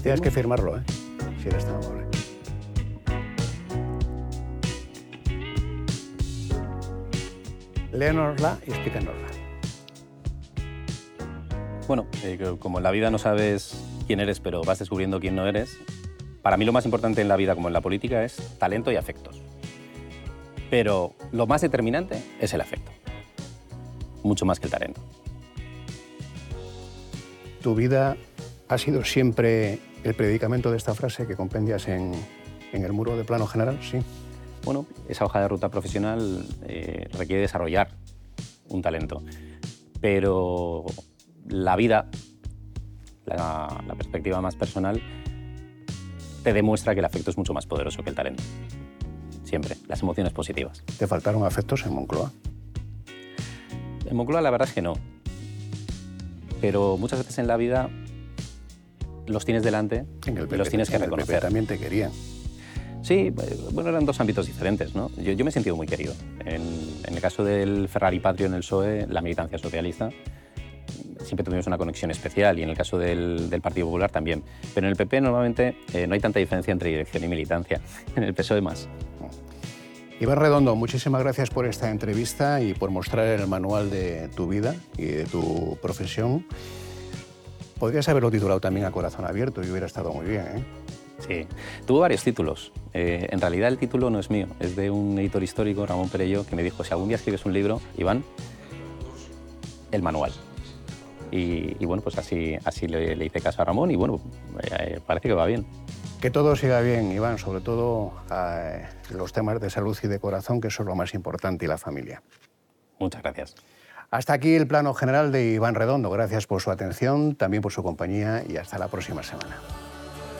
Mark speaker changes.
Speaker 1: Tienes que firmarlo, ¿eh? Si eres tan amable. Léanosla y explícanosla.
Speaker 2: Bueno, como en la vida no sabes quién eres, pero vas descubriendo quién no eres, para mí lo más importante en la vida, como en la política, es talento y afectos. Pero lo más determinante es el afecto, mucho más que el talento.
Speaker 1: ¿Tu vida ha sido siempre el predicamento de esta frase que compendias en el muro de plano general? Sí.
Speaker 2: Bueno, esa hoja de ruta profesional requiere desarrollar un talento, pero la vida, la perspectiva más personal, te demuestra que el afecto es mucho más poderoso que el talento. Siempre, las emociones positivas.
Speaker 1: ¿Te faltaron afectos en Moncloa?
Speaker 2: En Moncloa la verdad es que no, pero muchas veces en la vida los tienes delante y los tienes que reconocer.
Speaker 1: En el PP también te querían.
Speaker 2: Sí, bueno, eran dos ámbitos diferentes, ¿no? Yo me he sentido muy querido. En el caso del Ferrari Patrio en el PSOE, la militancia socialista, siempre tuvimos una conexión especial, y en el caso del Partido Popular también. Pero en el PP normalmente no hay tanta diferencia entre dirección y militancia. En el PSOE más.
Speaker 1: Iván Redondo, muchísimas gracias por esta entrevista y por mostrar el manual de tu vida y de tu profesión. Podrías haberlo titulado también A Corazón Abierto y hubiera estado muy bien, ¿eh?
Speaker 2: Sí, tuvo varios títulos. En realidad el título no es mío, es de un editor histórico, Ramón Perello, que me dijo, si algún día escribes un libro, Iván, el manual. Y bueno, pues así le hice caso a Ramón y bueno, parece que va bien.
Speaker 1: Que todo siga bien, Iván, sobre todo los temas de salud y de corazón, que eso es lo más importante, y la familia.
Speaker 2: Muchas gracias.
Speaker 1: Hasta aquí el plano general de Iván Redondo. Gracias por su atención, también por su compañía y hasta la próxima semana.